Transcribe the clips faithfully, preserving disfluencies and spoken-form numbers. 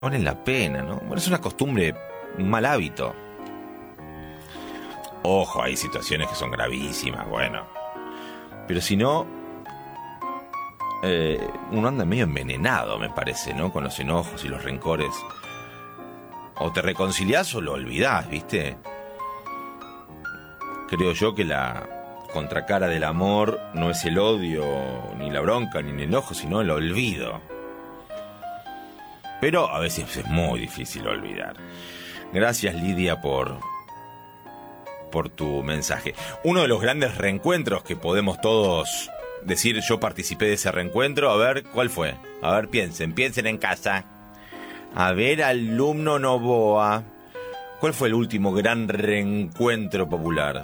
valen la pena, ¿no? Bueno, es una costumbre, un mal hábito. Ojo, hay situaciones que son gravísimas, bueno. Pero si no, eh, uno anda medio envenenado, me parece, ¿no? Con los enojos y los rencores. O te reconciliás o lo olvidás, ¿viste? Creo yo que la contracara del amor no es el odio, ni la bronca, ni el enojo, sino el olvido. Pero a veces es muy difícil olvidar. Gracias, Lidia, por, por tu mensaje. Uno de los grandes reencuentros que podemos todos decir, yo participé de ese reencuentro. A ver, ¿cuál fue? A ver, piensen, piensen en casa. A ver, alumno Novoa, ¿cuál fue el último gran reencuentro popular?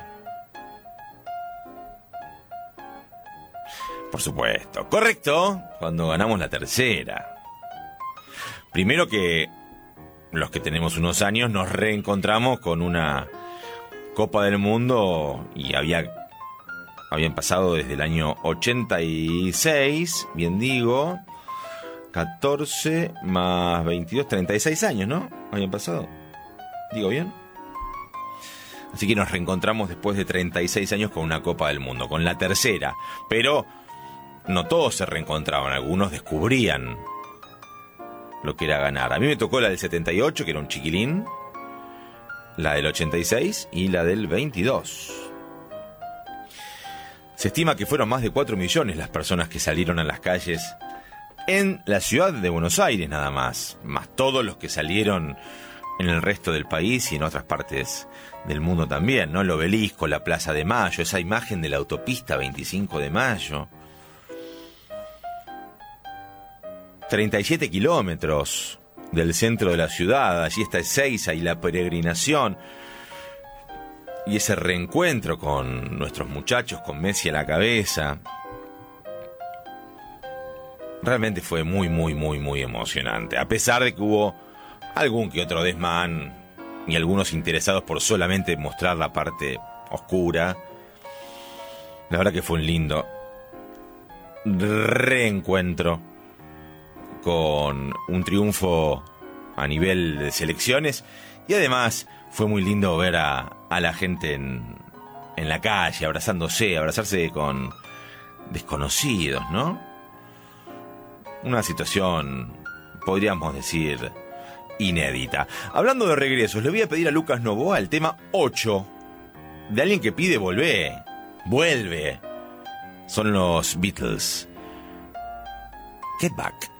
Por supuesto, correcto, cuando ganamos la tercera. Primero que los que tenemos unos años nos reencontramos con una Copa del Mundo y había, habían pasado desde el año ochenta y seis, bien digo, catorce más veintidós, treinta y seis años, ¿no? Habían pasado, ¿digo bien? Así que nos reencontramos después de treinta y seis años con una Copa del Mundo, con la tercera, pero no todos se reencontraban, algunos descubrían lo que era ganar. A mí me tocó la del setenta y ocho, que era un chiquilín, la del ochenta y seis y la del veintidós. Se estima que fueron más de cuatro millones las personas que salieron a las calles en la ciudad de Buenos Aires nada más, más todos los que salieron en el resto del país y en otras partes del mundo también, ¿no? El Obelisco, la Plaza de Mayo, esa imagen de la autopista veinticinco de mayo. treinta y siete kilómetros del centro de la ciudad, allí está Ezeiza y la peregrinación. Y ese reencuentro con nuestros muchachos, con Messi a la cabeza. Realmente fue muy, muy, muy, muy emocionante. A pesar de que hubo algún que otro desmán y algunos interesados por solamente mostrar la parte oscura. La verdad que fue un lindo reencuentro con un triunfo a nivel de selecciones. Y además fue muy lindo ver a, a la gente en, en la calle, abrazándose, abrazarse con desconocidos, ¿no? Una situación, podríamos decir, inédita. Hablando de regresos, le voy a pedir a Lucas Novoa el tema ocho de alguien que pide volver. Vuelve. Son los Beatles. Get Back.